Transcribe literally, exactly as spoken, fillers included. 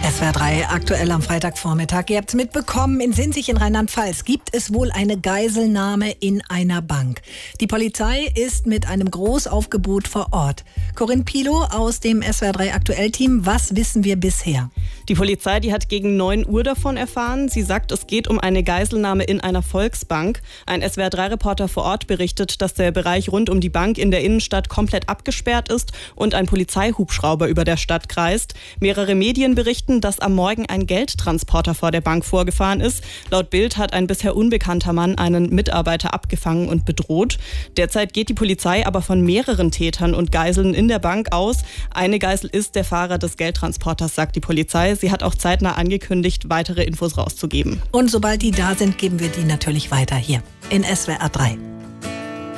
S W R drei aktuell am Freitagvormittag. Ihr habt es mitbekommen, in Sinzig in Rheinland-Pfalz gibt es wohl eine Geiselnahme in einer Bank. Die Polizei ist mit einem Großaufgebot vor Ort. Corinne Pilow aus dem S W R drei Aktuell-Team, was wissen wir bisher? Die Polizei, die hat gegen neun Uhr davon erfahren. Sie sagt, es geht um eine Geiselnahme in einer Volksbank. Ein S W R drei Reporter vor Ort berichtet, dass der Bereich rund um die Bank in der Innenstadt komplett abgesperrt ist und ein Polizeihubschrauber über der Stadt kreist. Mehrere Medien berichten, dass am Morgen ein Geldtransporter vor der Bank vorgefahren ist. Laut Bild hat ein bisher unbekannter Mann einen Mitarbeiter abgefangen und bedroht. Derzeit geht die Polizei aber von mehreren Tätern und Geiseln in der Bank aus. Eine Geisel ist der Fahrer des Geldtransporters, sagt die Polizei. Sie hat auch zeitnah angekündigt, weitere Infos rauszugeben. Und sobald die da sind, geben wir die natürlich weiter hier in S W R drei.